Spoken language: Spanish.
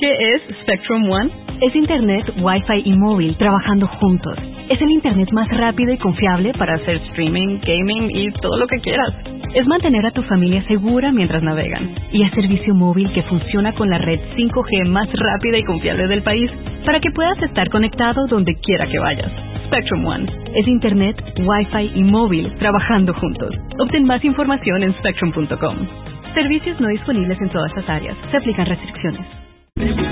¿Qué es Spectrum One? Es Internet, Wi-Fi y móvil trabajando juntos. Es el Internet más rápido y confiable para hacer streaming, gaming y todo lo que quieras. Es mantener a tu familia segura mientras navegan. Y es servicio móvil que funciona con la red 5G más rápida y confiable del país para que puedas estar conectado donde quiera que vayas. Spectrum One. Es Internet, Wi-Fi y móvil trabajando juntos. Obtén más información en spectrum.com. Servicios no disponibles en todas las áreas. Se aplican restricciones.